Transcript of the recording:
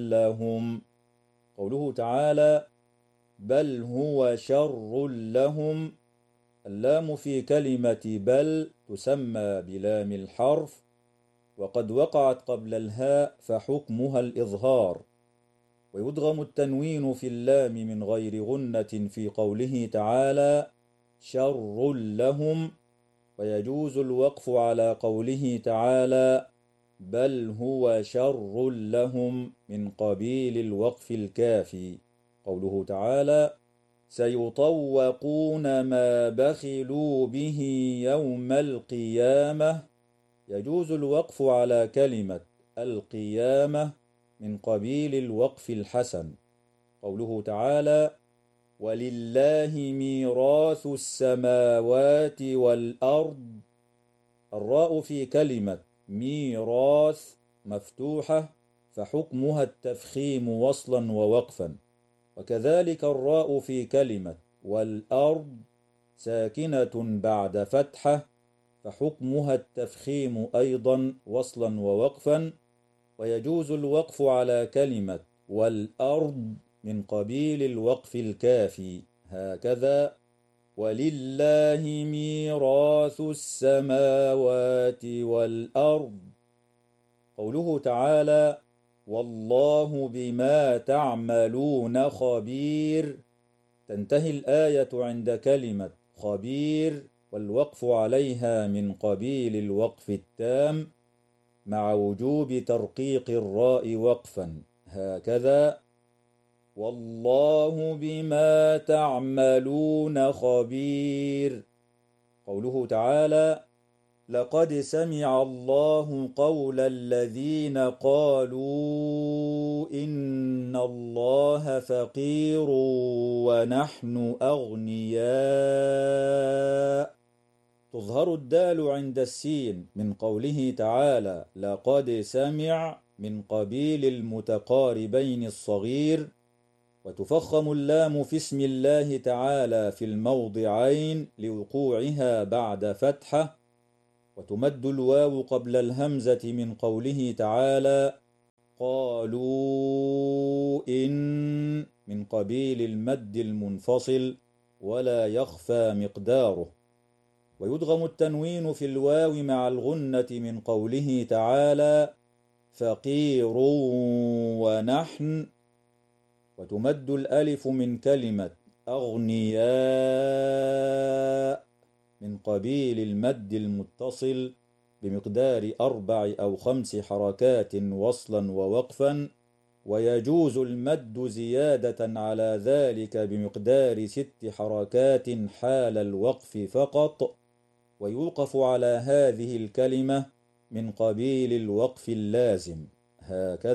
لهم. قوله تعالى بل هو شر لهم، اللام في كلمة بل تسمى بلام الحرف، وقد وقعت قبل الهاء فحكمها الإظهار، ويدغم التنوين في اللام من غير غنة في قوله تعالى شر لهم، ويجوز الوقف على قوله تعالى بل هو شر لهم من قبيل الوقف الكافي. قوله تعالى سيطوقون ما بخلوا به يوم القيامة، يجوز الوقف على كلمة القيامة من قبيل الوقف الحسن. قوله تعالى ولله ميراث السماوات والأرض، الراء في كلمة ميراث مفتوحة فحكمها التفخيم وصلا ووقفا، وكذلك الراء في كلمة والأرض ساكنة بعد فتحة فحكمها التفخيم أيضا وصلا ووقفا، ويجوز الوقف على كلمة والأرض من قبيل الوقف الكافي، هكذا ولله ميراث السماوات والأرض. قوله تعالى والله بما تعملون خبير، تنتهي الآية عند كلمة خبير والوقف عليها من قبيل الوقف التام مع وجوب ترقيق الراء وقفا، هكذا والله بما تعملون خبير. قوله تعالى لقد سمع الله قول الذين قالوا إن الله فقير ونحن أغنياء، تظهر الدال عند السين من قوله تعالى لقد سمع من قبيل المتقاربين الصغير، وتفخم اللام في اسم الله تعالى في الموضعين لوقوعها بعد فتحة، وتمد الواو قبل الهمزة من قوله تعالى قالوا إن من قبيل المد المنفصل ولا يخفى مقداره، ويدغم التنوين في الواو مع الغنة من قوله تعالى فقير ونحن، وتمد الألف من كلمة أغنياء من قبيل المد المتصل بمقدار 4 أو 5 حركات وصلا ووقفا، ويجوز المد زيادة على ذلك بمقدار 6 حركات حال الوقف فقط، ويوقف على هذه الكلمة من قبيل الوقف اللازم، هكذا.